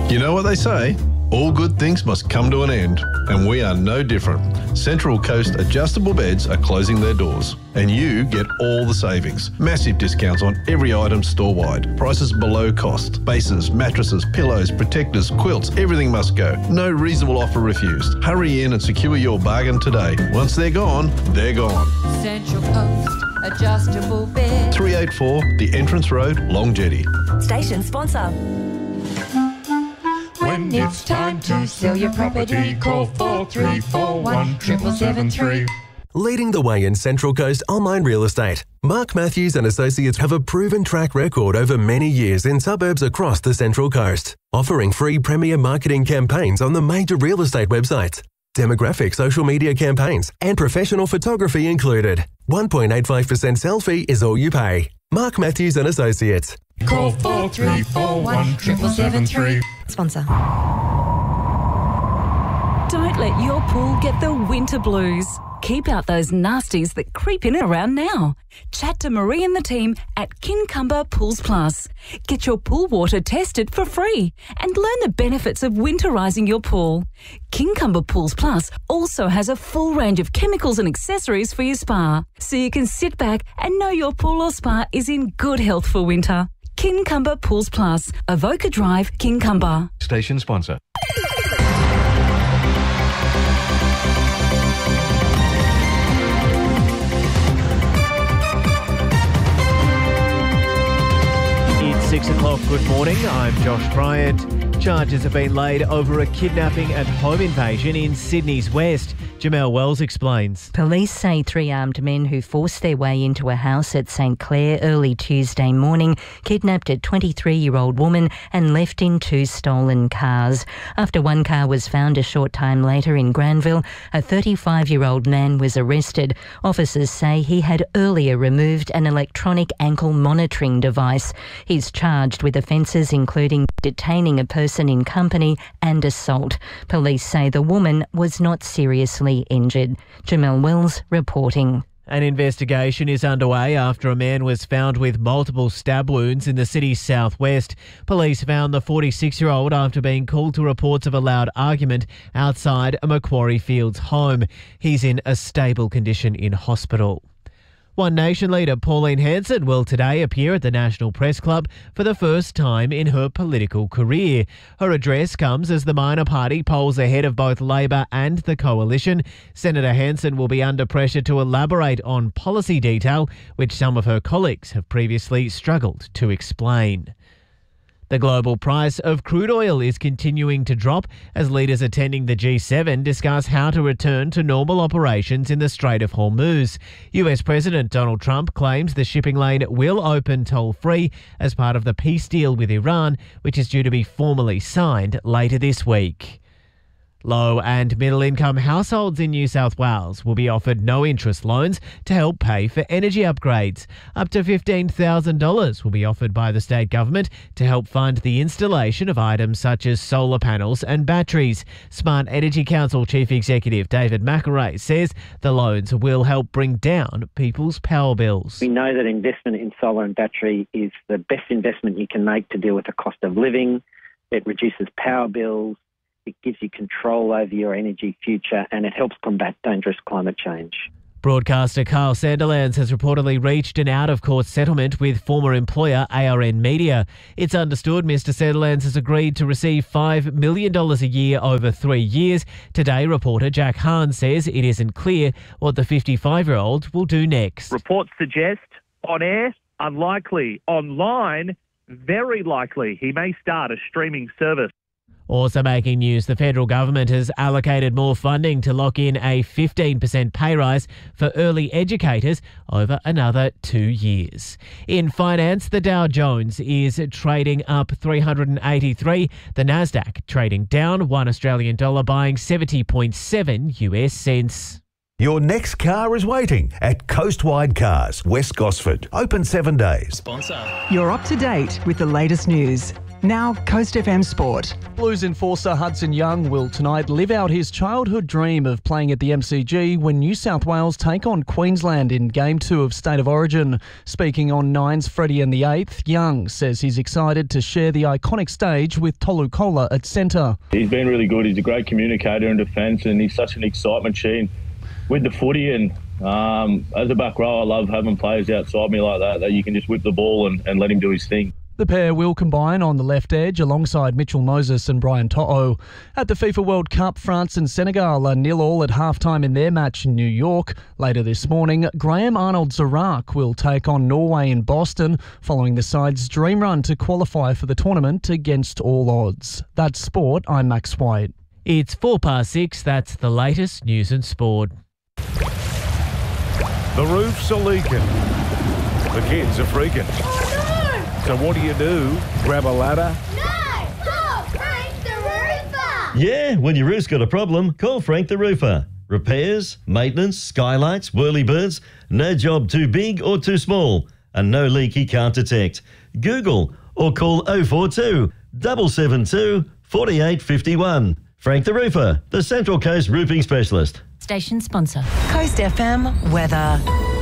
You know what they say? All good things must come to an end, and we are no different. Central Coast Adjustable Beds are closing their doors, and you get all the savings. Massive discounts on every item store-wide. Prices below cost. Bases, mattresses, pillows, protectors, quilts, everything must go. No reasonable offer refused. Hurry in and secure your bargain today. Once they're gone, they're gone. Central Coast Adjustable Bed. 384 The Entrance Road, Long Jetty. Station sponsor. When it's time to sell your property, call 4341 7773. Leading the way in Central Coast online real estate, Mark Matthews and Associates have a proven track record over many years in suburbs across the Central Coast, offering free premier marketing campaigns on the major real estate websites, demographic social media campaigns, and professional photography included. 1.85% sell fee is all you pay. Mark Matthews and Associates. Call 4341 7773. Sponsor. Don't let your pool get the winter blues. Keep out those nasties that creep in around now. Chat to Marie and the team at Kincumber Pools Plus. Get your pool water tested for free and learn the benefits of winterising your pool. Kincumber Pools Plus also has a full range of chemicals and accessories for your spa, so you can sit back and know your pool or spa is in good health for winter. Kincumber Pools Plus, Avoca Drive, Kincumber. Station sponsor. It's 6 o'clock. Good morning. I'm Josh Bryant. Charges have been laid over a kidnapping and home invasion in Sydney's West. Jamelle Wells explains. Police say 3 armed men who forced their way into a house at St Clair early Tuesday morning kidnapped a 23-year-old woman and left in 2 stolen cars. After one car was found a short time later in Granville, a 35-year-old man was arrested. Officers say he had earlier removed an electronic ankle monitoring device. He's charged with offences including detaining a person in company and assault. Police say the woman was not seriously injured. Jamelle Wells reporting. An investigation is underway after a man was found with multiple stab wounds in the city's southwest. Police found the 46-year-old after being called to reports of a loud argument outside a Macquarie Fields home. He's in a stable condition in hospital. One Nation leader Pauline Hanson will today appear at the National Press Club for the first time in her political career. Her address comes as the minor party polls ahead of both Labor and the Coalition. Senator Hanson will be under pressure to elaborate on policy detail, which some of her colleagues have previously struggled to explain. The global price of crude oil is continuing to drop as leaders attending the G7 discuss how to return to normal operations in the Strait of Hormuz. US President Donald Trump claims the shipping lane will open toll-free as part of the peace deal with Iran, which is due to be formally signed later this week. Low and middle income households in New South Wales will be offered no-interest loans to help pay for energy upgrades. Up to $15,000 will be offered by the state government to help fund the installation of items such as solar panels and batteries. Smart Energy Council Chief Executive David McElrea says the loans will help bring down people's power bills. We know that investment in solar and battery is the best investment you can make to deal with the cost of living. It reduces power bills. It gives you control over your energy future and it helps combat dangerous climate change. Broadcaster Carl Sandilands has reportedly reached an out-of-court settlement with former employer ARN Media. It's understood Mr Sandilands has agreed to receive $5 million a year over 3 years. Today, reporter Jack Hahn says it isn't clear what the 55-year-old will do next. Reports suggest on air, unlikely. Online, very likely. He may start a streaming service. Also making news, the federal government has allocated more funding to lock in a 15% pay rise for early educators over another 2 years. In finance, the Dow Jones is trading up 383, the Nasdaq trading down, $1 Australian dollar buying 70.7 US cents. Your next car is waiting at Coastwide Cars, West Gosford. Open 7 days. You're up to date with the latest news. Now, Coast FM Sport. Blues enforcer Hudson Young will tonight live out his childhood dream of playing at the MCG when New South Wales take on Queensland in Game 2 of State of Origin. Speaking on Nine's Freddie and the Eighth, Young says he's excited to share the iconic stage with Tolu Kola at centre. He's been really good. He's a great communicator in defence and he's such an excitement machine with the footy. And as a back row, I love having players outside me like that you can just whip the ball and let him do his thing. The pair will combine on the left edge alongside Mitchell Moses and Brian To'o. At the FIFA World Cup, France and Senegal are 0-0 at halftime in their match in New York. Later this morning, Graham Arnold's Iraq will take on Norway in Boston, following the side's dream run to qualify for the tournament against all odds. That's sport. I'm Max White. It's 6:04. That's the latest news and sport. The roofs are leaking. The kids are freaking. So what do? Grab a ladder? No! Call Frank the Roofer! Yeah, when your roof's got a problem, call Frank the Roofer. Repairs, maintenance, skylights, whirlybirds, no job too big or too small, and no leak he can't detect. Google or call 042 772 4851. Frank the Roofer, the Central Coast roofing specialist. Station sponsor. Coast FM weather.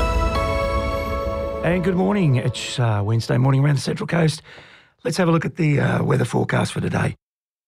And good morning. It's Wednesday morning around the Central Coast. Let's have a look at the weather forecast for today.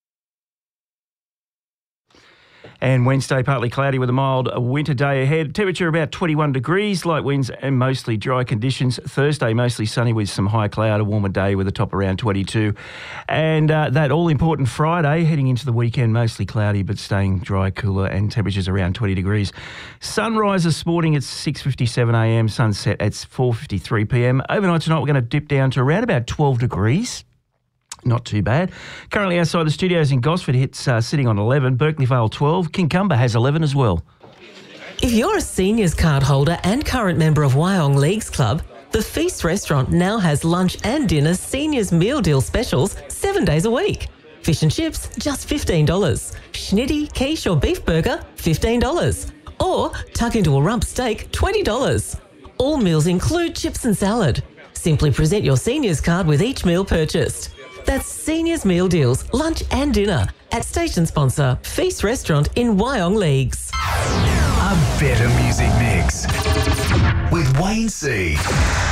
And Wednesday, partly cloudy with a mild winter day ahead. Temperature about 21 degrees, light winds and mostly dry conditions. Thursday, mostly sunny with some high cloud, a warmer day with a top around 22. And that all-important Friday, heading into the weekend, mostly cloudy but staying dry, cooler and temperatures around 20 degrees. Sunrise this morning at 6:57am, sunset at 4:53pm. Overnight tonight, we're going to dip down to around about 12 degrees. Not too bad. Currently outside the studios in Gosford, it's sitting on 11. Berkeley Vale 12. Kincumber has 11 as well. If you're a seniors card holder and current member of Wyong Leagues Club, the Feast Restaurant now has lunch and dinner seniors meal deal specials 7 days a week. Fish and chips, just $15. Schnitty, quiche or beef burger, $15. Or tuck into a rump steak, $20. All meals include chips and salad. Simply present your seniors card with each meal purchased. That's Seniors Meal Deals, lunch and dinner at station sponsor Feast Restaurant in Wyong Leagues. A better music mix with Wayne C.